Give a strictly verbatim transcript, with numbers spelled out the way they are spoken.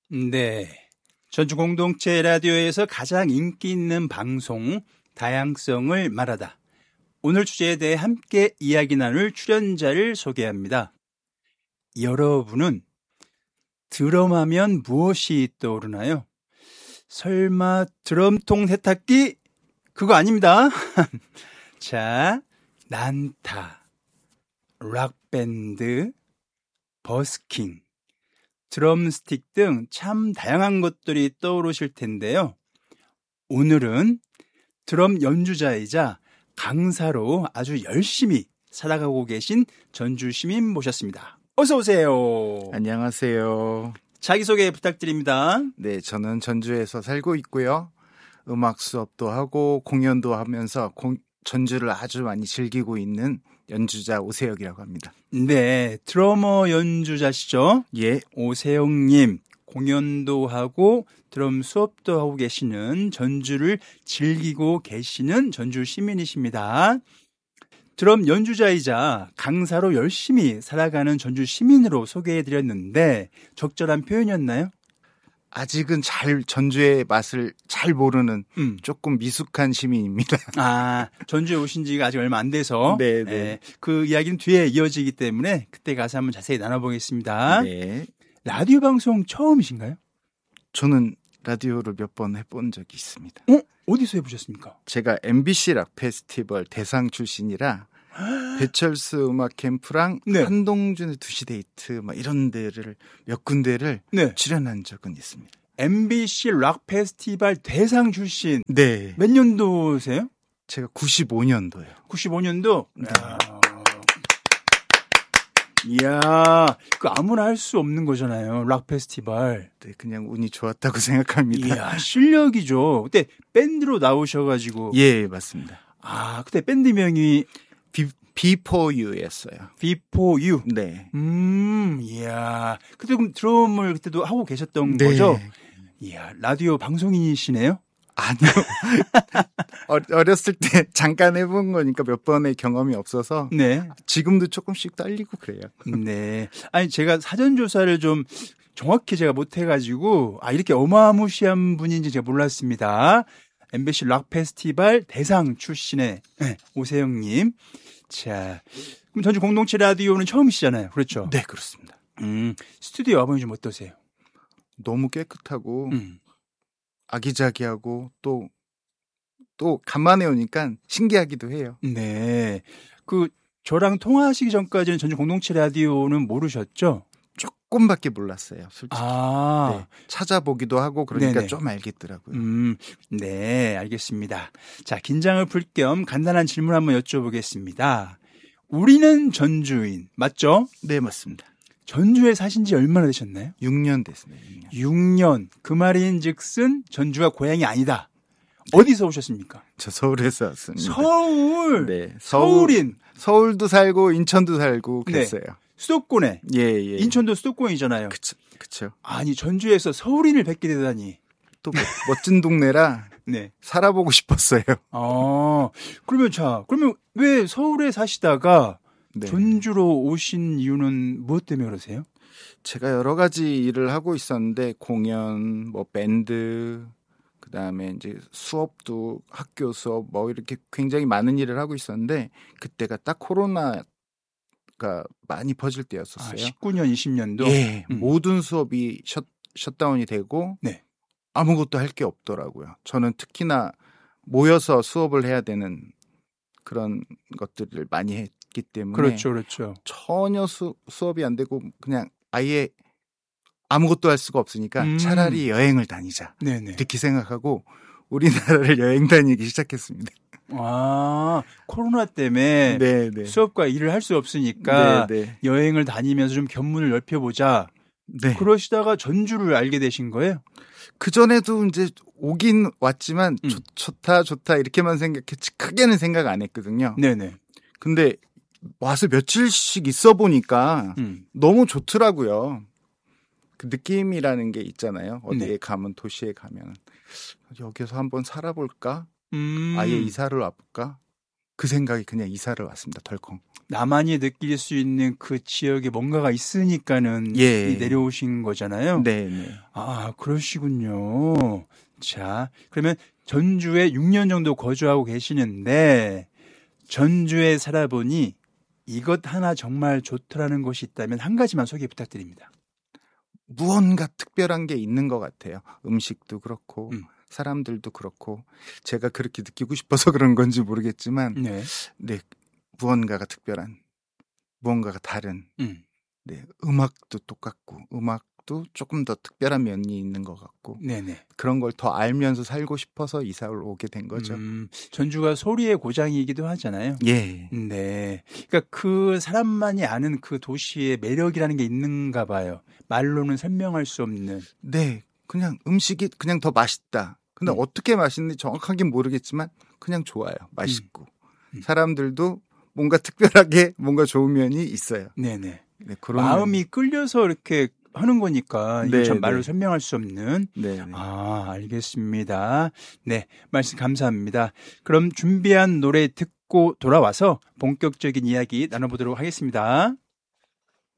네. 전주 공동체 라디오에서 가장 인기 있는 방송, 다양성을 말하다. 오늘 주제에 대해 함께 이야기 나눌 출연자를 소개합니다. 여러분은 드럼하면 무엇이 떠오르나요? 설마 드럼통 세탁기? 그거 아닙니다. 자, 난타, 락밴드, 버스킹, 드럼스틱 등 참 다양한 것들이 떠오르실 텐데요. 오늘은 드럼 연주자이자 강사로 아주 열심히 살아가고 계신 전주 시민 모셨습니다. 어서 오세요. 안녕하세요. 자기소개 부탁드립니다. 네, 저는 전주에서 살고 있고요. 음악 수업도 하고 공연도 하면서 공, 전주를 아주 많이 즐기고 있는 연주자 오세혁이라고 합니다. 네, 드러머 연주자시죠? 예. 오세혁님, 공연도 하고 드럼 수업도 하고 계시는 전주를 즐기고 계시는 전주 시민이십니다. 드럼 연주자이자 강사로 열심히 살아가는 전주 시민으로 소개해드렸는데 적절한 표현이었나요? 아직은 잘 전주의 맛을 잘 모르는 음. 조금 미숙한 시민입니다. 아, 전주에 오신 지가 아직 얼마 안 돼서 네, 네. 네, 그 이야기는 뒤에 이어지기 때문에 그때 가서 한번 자세히 나눠보겠습니다. 네. 라디오 방송 처음이신가요? 저는 라디오를 몇 번 해본 적이 있습니다. 어? 어디서 해보셨습니까? 제가 엠비씨 락 페스티벌 대상 출신이라 배철수 음악 캠프랑 네. 한동준의 두시 데이트 막 이런 데를 몇 군데를 네. 출연한 적은 있습니다. 엠비씨 락 페스티벌 대상 출신. 네. 몇 년도세요? 제가 구십오 년도요. 구십오 년도? 네. 이야, 그 아무나 할 수 없는 거잖아요. 락 페스티벌. 네, 그냥 운이 좋았다고 생각합니다. 이야, 실력이죠. 그때 밴드로 나오셔가지고. 예, 맞습니다. 아, 그때 밴드명이 비, 비포유였어요. 비포유. 네. 음, 이야. 그때 그럼 드럼을 그때도 하고 계셨던 네. 거죠? 이야, 라디오 방송인이시네요? 아니요. 어렸을 때 잠깐 해본 거니까 몇 번의 경험이 없어서 네. 지금도 조금씩 떨리고 그래요. 네. 아니, 제가 사전조사를 좀 정확히 제가 못해가지고, 아, 이렇게 어마무시한 분인지 제가 몰랐습니다. 엠비씨 락 페스티벌 대상 출신의 네, 오세영님. 자, 그럼 전주 공동체 라디오는 처음이시잖아요. 그렇죠? 네, 그렇습니다. 음, 스튜디오 와보니 좀 어떠세요? 너무 깨끗하고 음. 아기자기하고 또, 또 간만에 오니까 신기하기도 해요. 네. 그, 저랑 통화하시기 전까지는 전주 공동체 라디오는 모르셨죠? 조금밖에 몰랐어요, 솔직히. 아. 네, 찾아보기도 하고 그러니까 네네. 좀 알겠더라고요. 음, 네, 알겠습니다. 자, 긴장을 풀 겸 간단한 질문 한번 여쭤보겠습니다. 우리는 전주인, 맞죠? 네, 맞습니다. 전주에 사신 지 얼마나 되셨나요? 육 년 됐습니다. 육 년. 육 년. 그 말인 즉슨 전주가 고향이 아니다. 어디서 오셨습니까? 저 서울에서 왔습니다. 서울. 네, 서울, 서울인. 서울도 살고 인천도 살고 그랬어요. 네. 수도권에. 예, 예. 인천도 수도권이잖아요. 그쵸, 그쵸. 아니, 전주에서 서울인을 뵙게 되다니. 또 멋- 멋진 동네라 네. 살아보고 싶었어요. 아, 그러면 자, 그러면 왜 서울에 사시다가 네. 전주로 오신 이유는 무엇 때문에 그러세요? 제가 여러 가지 일을 하고 있었는데 공연, 뭐 밴드, 그다음에 이제 수업도 학교 수업 뭐 이렇게 굉장히 많은 일을 하고 있었는데 그때가 딱 코로나가 많이 퍼질 때였었어요. 아, 십구 년, 이십 년도? 예, 음. 모든 수업이 셧, 셧다운이 되고 네. 아무것도 할 게 없더라고요. 저는 특히나 모여서 수업을 해야 되는 그런 것들을 많이 했기 때문에 그렇죠, 그렇죠. 전혀 수, 수업이 안 되고 그냥 아예 아무것도 할 수가 없으니까 음. 차라리 여행을 다니자 네네. 이렇게 생각하고 우리나라를 여행 다니기 시작했습니다. 아, 코로나 때문에 네, 네. 수업과 일을 할 수 없으니까 네, 네. 여행을 다니면서 좀 견문을 넓혀보자. 네. 그러시다가 전주를 알게 되신 거예요? 그 전에도 이제 오긴 왔지만 음. 좋, 좋다 좋다 이렇게만 생각했지 크게는 생각 안 했거든요. 네네. 근데 와서 며칠씩 있어 보니까 음. 너무 좋더라고요. 그 느낌이라는 게 있잖아요. 어디에 네. 가면 도시에 가면 여기서 한번 살아볼까? 음. 아예 이사를 와볼까? 그 생각이 그냥 이사를 왔습니다. 덜컹. 나만이 느낄 수 있는 그 지역에 뭔가가 있으니까는 예. 내려오신 거잖아요. 네, 네. 아, 그러시군요. 자, 그러면 전주에 육 년 정도 거주하고 계시는데 전주에 살아보니 이것 하나 정말 좋더라는 것이 있다면 한 가지만 소개 부탁드립니다. 무언가 특별한 게 있는 것 같아요. 음식도 그렇고 음. 사람들도 그렇고 제가 그렇게 느끼고 싶어서 그런 건지 모르겠지만 네. 네, 무언가가 특별한, 무언가가 다른. 음. 네, 음악도 똑같고 음악도 조금 더 특별한 면이 있는 것 같고 네네. 그런 걸 더 알면서 살고 싶어서 이사를 오게 된 거죠. 음, 전주가 소리의 고장이기도 하잖아요. 예. 네. 그러니까 그 사람만이 아는 그 도시의 매력이라는 게 있는가 봐요. 말로는 설명할 수 없는. 네, 그냥 음식이 그냥 더 맛있다. 근데 음. 어떻게 맛있는지 정확하게 모르겠지만 그냥 좋아요. 맛있고 음. 사람들도 뭔가 특별하게 뭔가 좋은 면이 있어요. 네네. 네, 그런 마음이 끌려서 이렇게 하는 거니까 이게 네, 참 말로 네. 설명할 수 없는. 네, 네. 아, 알겠습니다. 네, 말씀 감사합니다. 그럼 준비한 노래 듣고 돌아와서 본격적인 이야기 나눠보도록 하겠습니다.